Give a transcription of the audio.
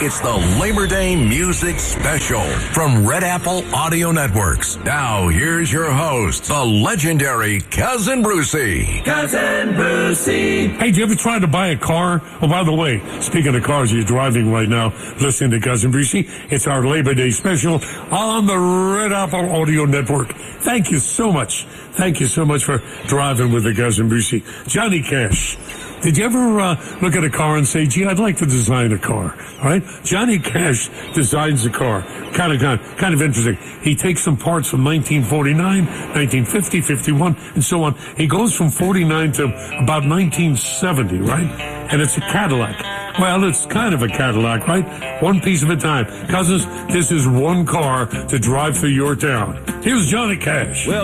It's the Labor Day Music Special from Red Apple Audio Networks. Now, here's your host, the legendary Cousin Brucey. Cousin Brucey. Hey, do you ever try to buy a car? Oh, by the way, speaking of cars, you're driving right now, listening to Cousin Brucey. It's our Labor Day Special on the Red Apple Audio Network. Thank you so much. Thank you so much for driving with the Cousin Brucey. Johnny Cash. Did you ever look at a car and say, gee, I'd like to design a car? All right? Johnny Cash designs a car. Kind of interesting. He takes some parts from 1949, 1950, 51, and so on. He goes from 49 to about 1970, right? And it's a Cadillac. Well, it's kind of a Cadillac, right? One piece at a time. Cousins, this is one car to drive through your town. Here's Johnny Cash. Well,